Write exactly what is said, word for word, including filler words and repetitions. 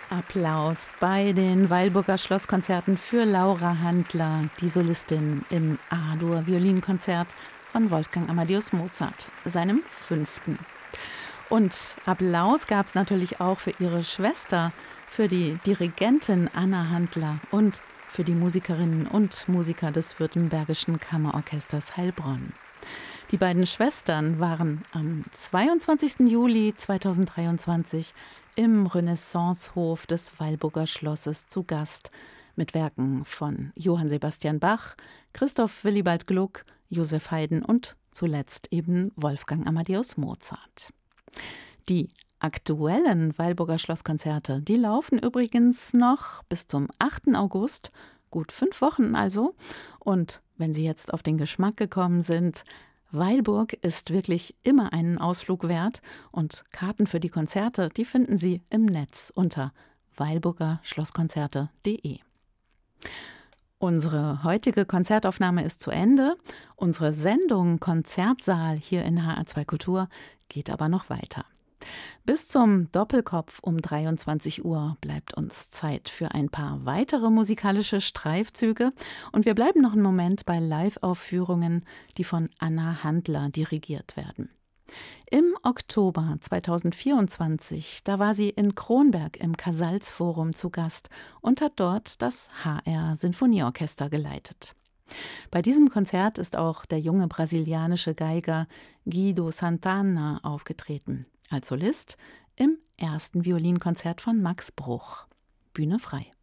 Applaus bei den Weilburger Schlosskonzerten für Laura Handler, die Solistin im A-Dur-Violinkonzert von Wolfgang Amadeus Mozart, seinem fünften. Und Applaus gab es natürlich auch für ihre Schwester, für die Dirigentin Anna Handler und für die Musikerinnen und Musiker des Württembergischen Kammerorchesters Heilbronn. Die beiden Schwestern waren am zweiundzwanzigsten Juli zweitausenddreiundzwanzig im Renaissancehof des Weilburger Schlosses zu Gast mit Werken von Johann Sebastian Bach, Christoph Willibald Gluck, Joseph Haydn und zuletzt eben Wolfgang Amadeus Mozart. Die aktuellen Weilburger Schlosskonzerte, die laufen übrigens noch bis zum achten August, gut fünf Wochen also. Und wenn Sie jetzt auf den Geschmack gekommen sind, Weilburg ist wirklich immer einen Ausflug wert und Karten für die Konzerte, die finden Sie im Netz unter weilburger schlosskonzerte punkt de. Unsere heutige Konzertaufnahme ist zu Ende. Unsere Sendung Konzertsaal hier in H R zwei Kultur geht aber noch weiter. Bis zum Doppelkopf um dreiundzwanzig Uhr bleibt uns Zeit für ein paar weitere musikalische Streifzüge und wir bleiben noch einen Moment bei Live-Aufführungen, die von Anna Handler dirigiert werden. Im Oktober zweitausendvierundzwanzig, da war sie in Kronberg im Casals-Forum zu Gast und hat dort das H R-Sinfonieorchester geleitet. Bei diesem Konzert ist auch der junge brasilianische Geiger Guido Santana aufgetreten, als Solist im ersten Violinkonzert von Max Bruch. Bühne frei.